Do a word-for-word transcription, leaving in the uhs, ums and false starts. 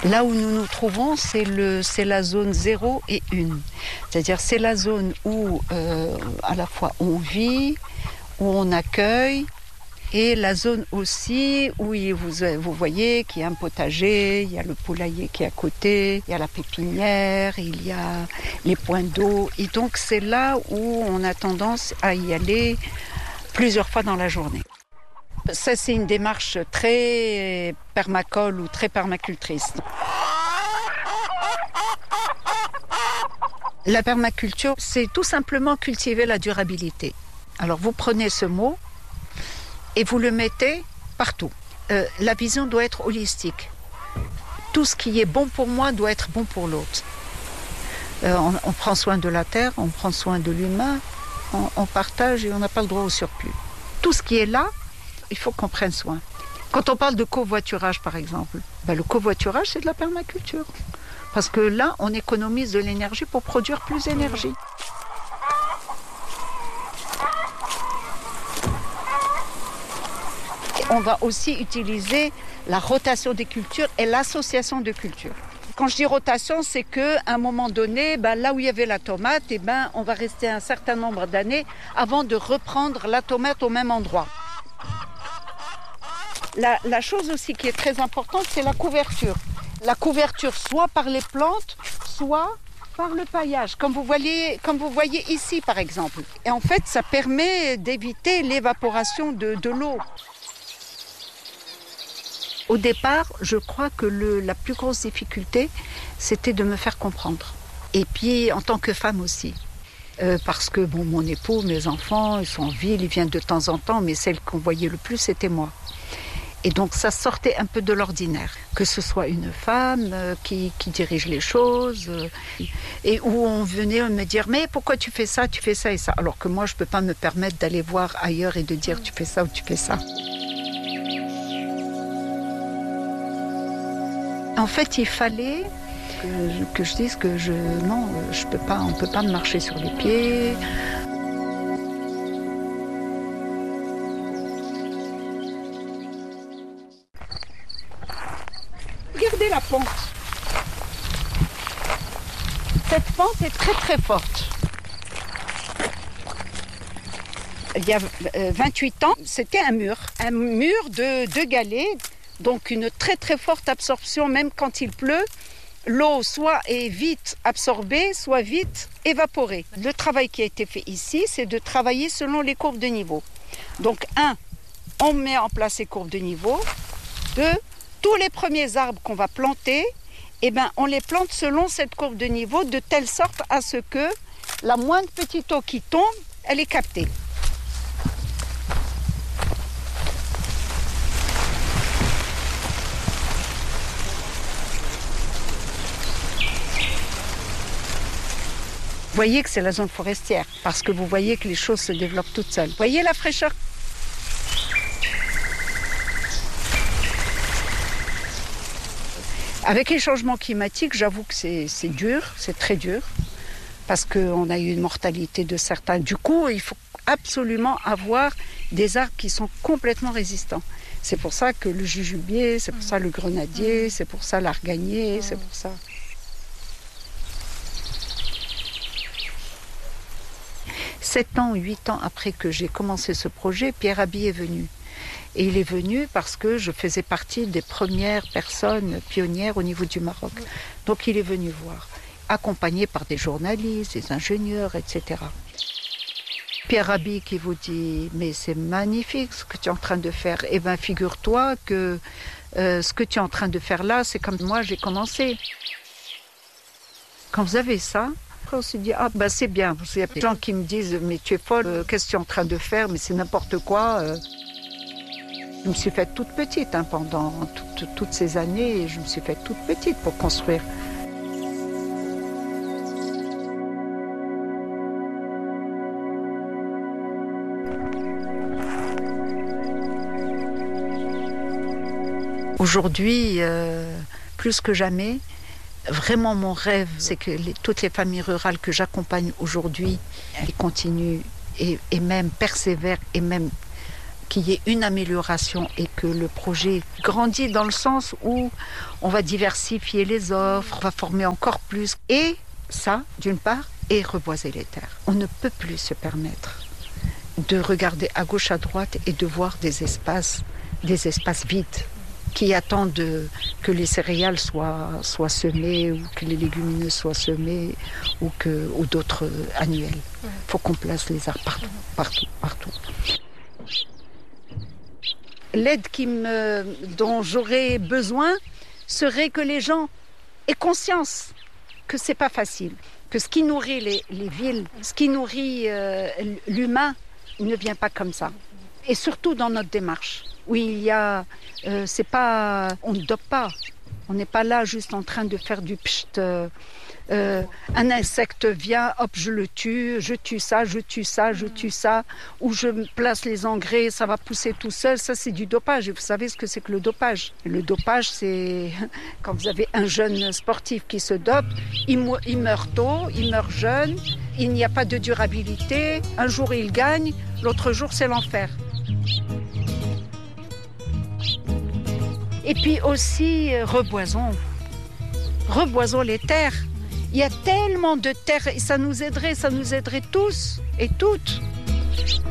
Là où nous nous trouvons, c'est, le, c'est la zone zéro et un. C'est-à-dire c'est la zone où euh, à la fois on vit, où on accueille, et la zone aussi où vous, vous voyez qu'il y a un potager, il y a le poulailler qui est à côté, il y a la pépinière, il y a les points d'eau. Et donc c'est là où on a tendance à y aller plusieurs fois dans la journée. Ça, c'est une démarche très permacole ou très permacultrice. La permaculture, c'est tout simplement cultiver la durabilité. Alors, vous prenez ce mot et vous le mettez partout. Euh, la vision doit être holistique. Tout ce qui est bon pour moi doit être bon pour l'autre. Euh, on, on prend soin de la terre, on prend soin de l'humain, on, on partage et on n'a pas le droit au surplus. Tout ce qui est là, il faut qu'on prenne soin. Quand on parle de covoiturage, par exemple, ben le covoiturage, c'est de la permaculture. Parce que là, on économise de l'énergie pour produire plus d'énergie. On va aussi utiliser la rotation des cultures et l'association de cultures. Quand je dis rotation, c'est qu'à un moment donné, ben là où il y avait la tomate, eh ben, on va rester un certain nombre d'années avant de reprendre la tomate au même endroit. La, la chose aussi qui est très importante, c'est la couverture. La couverture soit par les plantes, soit par le paillage, comme vous voyez, comme vous voyez ici par exemple. Et en fait, ça permet d'éviter l'évaporation de, de l'eau. Au départ, je crois que le, la plus grosse difficulté, c'était de me faire comprendre. Et puis, en tant que femme aussi. Euh, parce que bon, mon époux, mes enfants, ils sont en ville, ils viennent de temps en temps, mais celle qu'on voyait le plus, c'était moi. Et donc ça sortait un peu de l'ordinaire, que ce soit une femme euh, qui, qui dirige les choses, euh, et où on venait me dire « mais pourquoi tu fais ça, tu fais ça et ça ?» alors que moi je ne peux pas me permettre d'aller voir ailleurs et de dire « tu fais ça ou tu fais ça ». En fait, il fallait que, que je dise que je, non, je peux pas, on ne peut pas me marcher sur les pieds. Regardez la pente. Cette pente est très très forte. Il y a vingt-huit ans, c'était un mur. Un mur de deux galets, donc une très très forte absorption, même quand il pleut. L'eau soit est vite absorbée, soit vite évaporée. Le travail qui a été fait ici, c'est de travailler selon les courbes de niveau. Donc, un, on met en place les courbes de niveau. Deux, tous les premiers arbres qu'on va planter, eh ben, on les plante selon cette courbe de niveau de telle sorte à ce que la moindre petite eau qui tombe, elle est captée. Vous voyez que c'est la zone forestière, parce que vous voyez que les choses se développent toutes seules. Vous voyez la fraîcheur ? Avec les changements climatiques, j'avoue que c'est, c'est dur, c'est très dur, parce qu'on a eu une mortalité de certains. Du coup, il faut absolument avoir des arbres qui sont complètement résistants. C'est pour ça que le jujubier, c'est pour ça le grenadier, c'est pour ça l'arganier, c'est pour ça. Sept ans, huit ans après que j'ai commencé ce projet, Pierre Rabhi est venu. Et il est venu parce que je faisais partie des premières personnes pionnières au niveau du Maroc. Donc il est venu voir, accompagné par des journalistes, des ingénieurs, et cetera. Pierre Rabhi qui vous dit « mais c'est magnifique ce que tu es en train de faire ». Eh bien, figure-toi que euh, ce que tu es en train de faire là, c'est comme moi j'ai commencé. Quand vous avez ça, après on se dit « ah ben c'est bien ». Il y a des gens qui me disent « mais tu es folle, euh, qu'est-ce que tu es en train de faire, mais c'est n'importe quoi euh. ». Je me suis faite toute petite hein, pendant tout, toutes ces années, et je me suis faite toute petite pour construire. Aujourd'hui, euh, plus que jamais, vraiment mon rêve, c'est que les, toutes les familles rurales que j'accompagne aujourd'hui, elles continuent et, et même persévèrent et même qu'il y ait une amélioration et que le projet grandit dans le sens où on va diversifier les offres, on va former encore plus. Et ça, d'une part, et reboiser les terres. On ne peut plus se permettre de regarder à gauche, à droite et de voir des espaces, des espaces vides qui attendent de, que les céréales soient, soient semées ou que les légumineuses soient semées ou, que, ou d'autres annuels. Il faut qu'on place les arbres partout, partout, partout. L'aide qui me, dont j'aurais besoin serait que les gens aient conscience que c'est pas facile, que ce qui nourrit les, les villes, ce qui nourrit euh, l'humain ne vient pas comme ça. Et surtout dans notre démarche, où il y a, euh, c'est pas, on ne dope pas, on n'est pas là juste en train de faire du pcht. Euh, euh, un insecte vient, hop, je le tue, je tue ça, je tue ça, je tue ça, ou je place les engrais, ça va pousser tout seul. Ça, c'est du dopage. Et vous savez ce que c'est que le dopage? Le dopage, c'est quand vous avez un jeune sportif qui se dope, il, mou- il meurt tôt, il meurt jeune, il n'y a pas de durabilité. Un jour, il gagne, l'autre jour, c'est l'enfer. Et puis aussi, euh, reboisons. Reboisons les terres. Il y a tellement de terres et ça nous aiderait, ça nous aiderait tous et toutes.